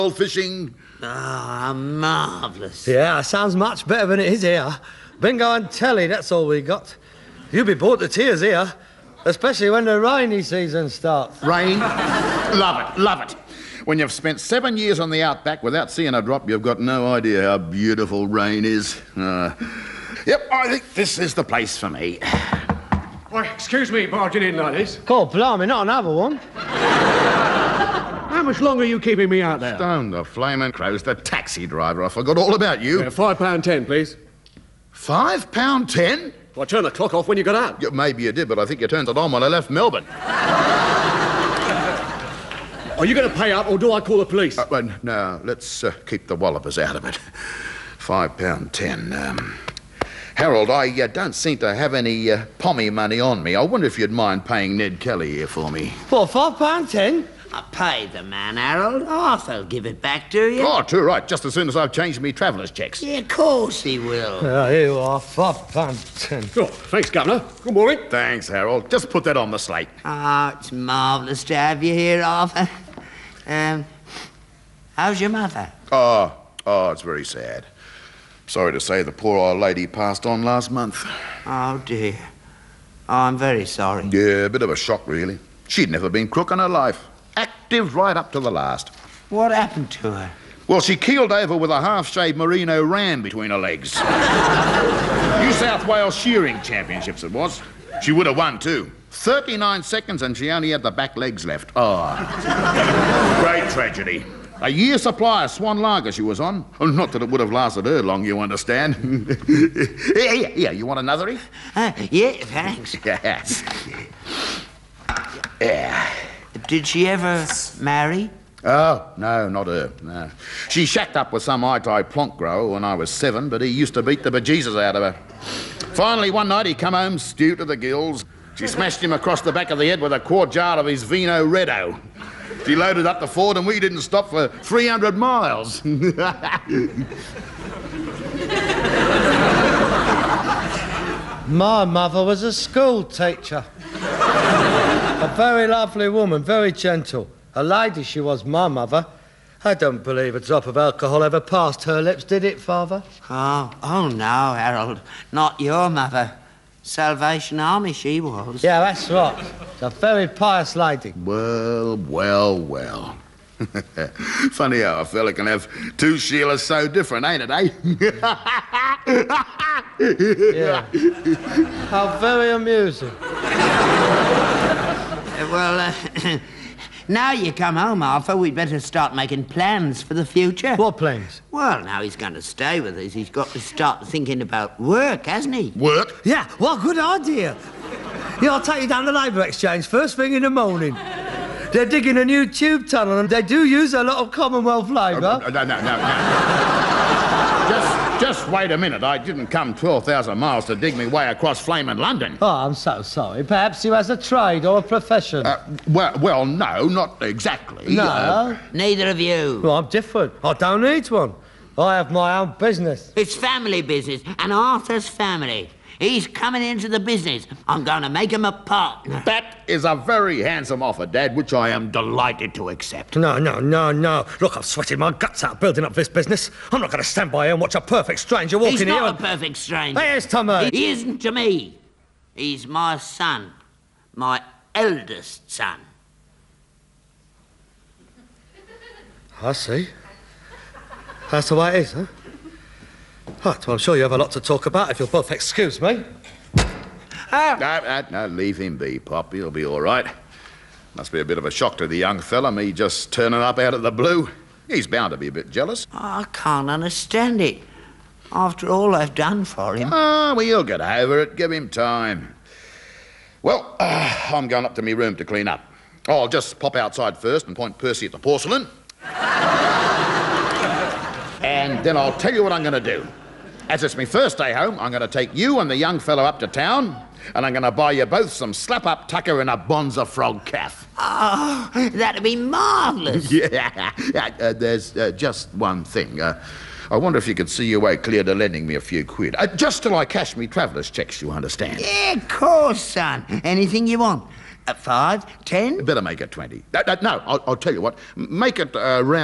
fishing. Ah, marvellous. Yeah, sounds much better than it is here. Bingo and telly, that's all we got. You'll be bored to tears here, especially when the rainy season starts. Rain? Love it. When you've spent 7 years on the outback without seeing a drop, you've got no idea how beautiful rain is. Yep, I think this is the place for me. Why, excuse me barging in like this. God, blimey, not another one. How much longer are you keeping me out there? Stone the flaming crows, the taxi driver. I forgot all about you. Yeah, £5.10, please. £5.10? Well, I turned the clock off when you got out. Yeah, maybe you did, but I think you turned it on when I left Melbourne. Are you going to pay up, or do I call the police? Well, no, let's keep the wallopers out of it. £5.10. Harold, I don't seem to have any pommy money on me. I wonder if you'd mind paying Ned Kelly here for me. What, £5.10? I paid the man, Harold. Arthur'll give it back to you. Oh, too right. Just as soon as I've changed me travellers' checks. Yeah, of course he will. Here you are, £5.10. Oh, thanks, Governor. Good morning. Thanks, Harold. Just put that on the slate. Ah, it's marvellous to have you here, Arthur. How's your mother? Oh, it's very sad. Sorry to say the poor old lady passed on last month. Oh, dear. Oh, I'm very sorry. Yeah, a bit of a shock, really. She'd never been crook in her life. Active right up to the last. What happened to her? Well, she keeled over with a half-shaved merino ram between her legs. New South Wales Shearing Championships it was. She would have won, too. 39 seconds and she only had the back legs left. Oh, great tragedy. A year's supply of Swan Lager she was on. Oh, not that it would have lasted her long, you understand. Yeah, you want another? Yeah, thanks. Yes. Yeah. Did she ever marry? Oh, no, not her, no. She shacked up with some Itai plonk grower when I was 7, but he used to beat the bejesus out of her. Finally, one night he come home stewed to the gills. She smashed him across the back of the head with a quart jar of his Vino Reddo. She loaded up the Ford and we didn't stop for 300 miles. My mother was a school teacher. A very lovely woman, very gentle. A lady she was, my mother. I don't believe a drop of alcohol ever passed her lips, did it, Father? Oh no, Harold. Not your mother. Salvation Army she was. Yeah, that's right. She's a very pious lady. Well. Funny how a fella can have two Sheilas so different, ain't it, eh? Yeah. How very amusing. Well, now you come home, Arthur, we'd better start making plans for the future. What plans? Well, now he's going to stay with us. He's got to start thinking about work, hasn't he? Work? Yeah, what a good idea. Yeah, I'll take you down to Labour Exchange first thing in the morning. They're digging a new tube tunnel and they do use a lot of Commonwealth labour. No. Just wait a minute. I didn't come 12,000 miles to dig me way across flaming London. Oh, I'm so sorry. Perhaps you has a trade or a profession. Well, no, not exactly. No? Neither of you. Well, I'm different. I don't need one. I have my own business. It's family business, and Arthur's family. He's coming into the business. I'm going to make him a partner. That is a very handsome offer, Dad, which I am delighted to accept. No. Look, I've sweated my guts out building up this business. I'm not going to stand by here and watch a perfect stranger walk in here. He's not a perfect stranger. He is to me. He isn't to me. He's my son. My eldest son. I see. That's the way it is, huh? Right, well, I'm sure you have a lot to talk about if you'll both excuse me. No, leave him be, Pop. He'll be all right. Must be a bit of a shock to the young fella, me just turning up out of the blue. He's bound to be a bit jealous. I can't understand it. After all I've done for him. Well, he'll get over it. Give him time. Well, I'm going up to my room to clean up. I'll just pop outside first and point Percy at the porcelain. And then I'll tell you what I'm going to do. As it's my first day home, I'm going to take you and the young fellow up to town, and I'm going to buy you both some slap-up tucker and a bonza frog calf. Oh, that'd be marvellous. Yeah. There's just one thing. I wonder if you could see your way clear to lending me a few quid. Just till I cash me travellers' checks, you understand? Yeah, of course, son. Anything you want. 5, 10? Better make it 20. No, I'll tell you what. Make it round